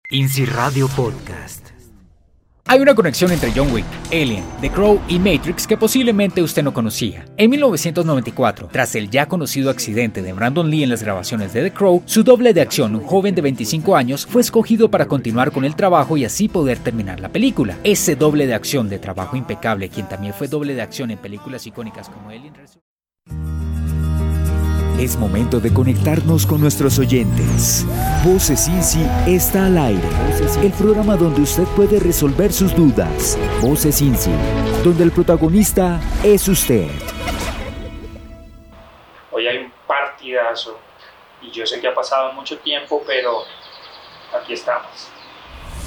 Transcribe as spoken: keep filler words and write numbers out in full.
INSI Radio Podcast. Hay una conexión entre John Wick, Alien, The Crow y Matrix que posiblemente usted no conocía. En mil novecientos noventa y cuatro, tras el ya conocido accidente de Brandon Lee en las grabaciones de The Crow, su doble de acción, un joven de veinticinco años, fue escogido para continuar con el trabajo y así poder terminar la película. Ese doble de acción de trabajo impecable, quien también fue doble de acción en películas icónicas como Alien. Es momento de conectarnos con nuestros oyentes. Voces INSI está al aire. El programa donde usted puede resolver sus dudas. Voces INSI, donde el protagonista es usted. Hoy hay un partidazo y yo sé que ha pasado mucho tiempo, pero aquí estamos.